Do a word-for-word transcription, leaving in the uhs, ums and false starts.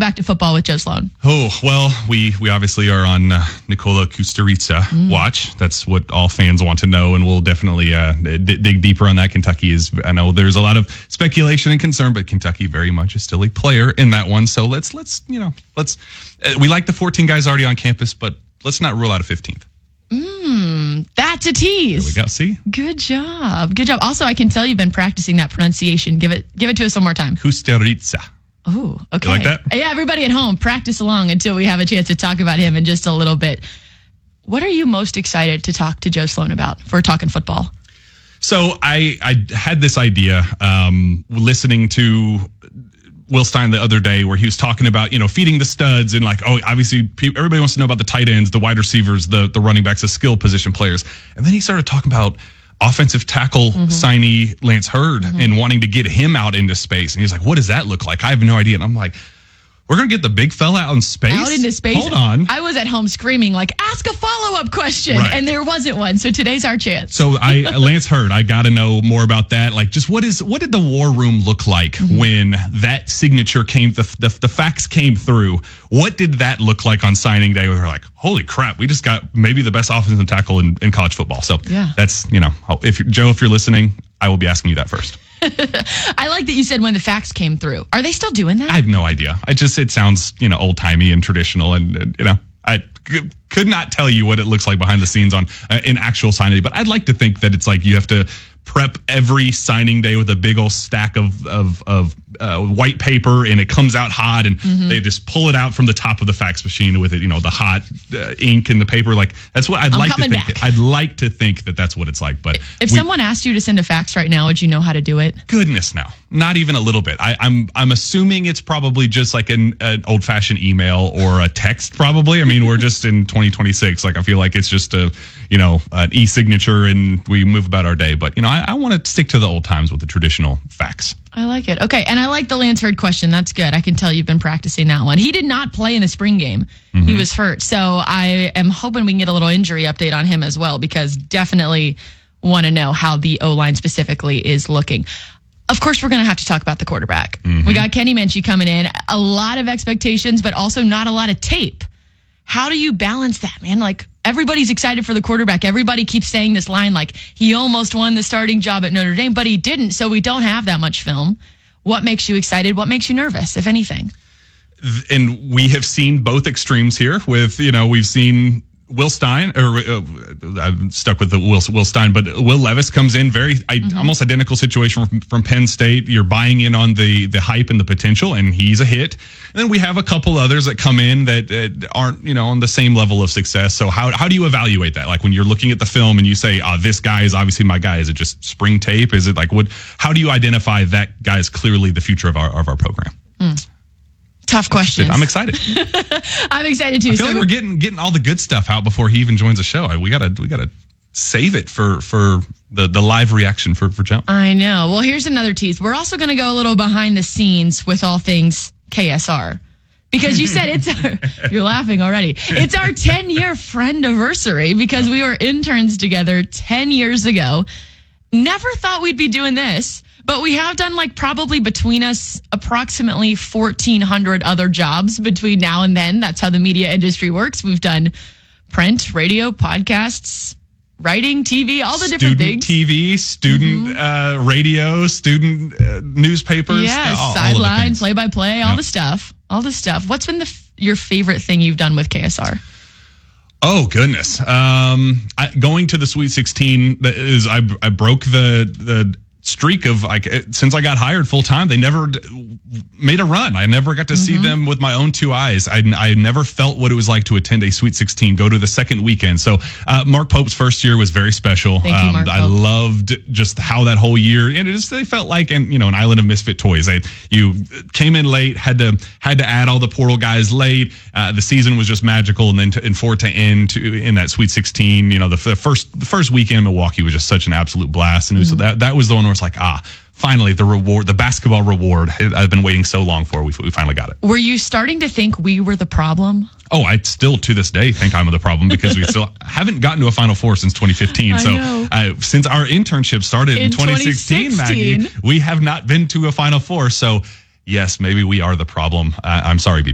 back to football with Joe Sloan? Oh, well, we, we obviously are on uh, Nikola Kusturica mm. watch. That's what all fans want to know, and we'll definitely uh, d- dig deeper on that. Kentucky is, I know there's a lot of speculation and concern, but Kentucky very much is still a player in that one. So let's, let's you know, let's, uh, we like the fourteen guys already on campus, but let's not rule out a fifteenth. Mmm, that's a tease. There we go. See? Good job. Good job. Also, I can tell you've been practicing that pronunciation. Give it, give it to us one more time. Kusturica. Oh, okay. You like that? Yeah, everybody at home, practice along until we have a chance to talk about him in just a little bit. What are you most excited to talk to Joe Sloan about for Talking Football? So I, I had this idea um, listening to Will Stein the other day where he was talking about, you know, feeding the studs and like, oh, obviously everybody wants to know about the tight ends, the wide receivers, the, the running backs, the skill position players. And then he started talking about offensive tackle mm-hmm. signee Lance Hurd mm-hmm. and wanting to get him out into space. And he's like, what does that look like? I have no idea. And I'm like, we're going to get the big fella out in space? Out into space? Hold on. I was at home screaming, like, ask a follow-up question. Right. And there wasn't one. So today's our chance. So I, Lance Hurd, I got to know more about that. Like, just what is, what did the war room look like mm-hmm. when that signature came, the, the the facts came through? What did that look like on signing day? We were like, holy crap, we just got maybe the best offensive tackle in, in college football. So yeah. that's, you know, if Joe, if you're listening, I will be asking you that first. I like that you said when the facts came through. Are they still doing that? I have no idea. I just, it sounds, you know, old timey and traditional, and, and you know, I c- could not tell you what it looks like behind the scenes on uh, in actual signing day. But I'd like to think that it's like you have to prep every signing day with a big old stack of of of uh, white paper, and it comes out hot, and mm-hmm. they just pull it out from the top of the fax machine with it, you know, the hot uh, ink and the paper. Like that's what I'd I'm like to think. Back. I'd like to think that that's what it's like. But if we, someone asked you to send a fax right now, would you know how to do it? Goodness, no, not even a little bit. I, I'm I'm assuming it's probably just like an, an old fashioned email or a text. Probably. I mean, we're just in twenty twenty-six. Like I feel like it's just a you know an e-signature and we move about our day. But you know, I, I want to stick to the old times with the traditional fax. I like it. Okay, and I like the Lance Hurd question. That's good. I can tell you've been practicing that one. He did not play in the spring game. Mm-hmm. He was hurt. So I am hoping we can get a little injury update on him as well, because definitely want to know how the O-line specifically is looking. Of course, we're going to have to talk about the quarterback. Mm-hmm. We got Kenny Minchey coming in. A lot of expectations, but also not a lot of tape. How do you balance that, man? Like, everybody's excited for the quarterback. Everybody keeps saying this line like he almost won the starting job at Notre Dame, but he didn't. So we don't have that much film. What makes you excited? What makes you nervous, if anything? And we have seen both extremes here with, you know, we've seen Will Stein, or uh, I'm stuck with the Will, Will Stein, but Will Levis comes in very I, mm-hmm. almost identical situation from, from Penn State. You're buying in on the the hype and the potential, and he's a hit. And then we have a couple others that come in that uh, aren't, you know, on the same level of success. So how how do you evaluate that? Like when you're looking at the film and you say, oh, this guy is obviously my guy. Is it just spring tape? Is it like what? How do you identify that guy is clearly the future of our of our program? Mm. Tough questions. I'm excited. I'm excited too. I feel so like we're getting getting all the good stuff out before he even joins the show. We gotta we gotta save it for for the, the live reaction for for Joe. I know. Well, here's another tease. We're also going to go a little behind the scenes with all things K S R, because you said it's our, you're laughing already. It's our ten year friend anniversary because we were interns together ten years ago. Never thought we'd be doing this. But we have done like probably between us approximately fourteen hundred other jobs between now and then. That's how the media industry works. We've done print, radio, podcasts, writing, T V, all the student different things. T V, student mm-hmm. uh, radio, student uh, newspapers. Yeah, all, sideline, all play-by-play, all yep. the stuff. All the stuff. What's been the f- your favorite thing you've done with K S R? Oh, goodness. Um, I, going to the Sweet sixteen, that is, I, I broke the the streak of like since I got hired full time, they never d- made a run. I never got to mm-hmm. see them with my own two eyes. I, I never felt what it was like to attend a Sweet sixteen, go to the second weekend. So uh, Mark Pope's first year was very special. Thank um, you, Mark I Pope. loved just how that whole year, and it just they felt like and you know an island of misfit toys. They, you came in late, had to had to add all the portal guys late. Uh, the season was just magical, and then to, and for it to end to, in that Sweet sixteen, you know the, the first the first weekend in Milwaukee was just such an absolute blast, and it was, mm-hmm. that that was the one where it's like ah. Finally, the reward, the basketball reward I've been waiting so long for, we, we finally got it. Were you starting to think we were the problem? Oh, I still to this day think I'm the problem because we still haven't gotten to a Final Four since twenty fifteen. I so know. Uh, since our internship started in, in twenty sixteen, Maggie, we have not been to a Final Four. So yes, maybe we are the problem. Uh, I'm sorry, B B.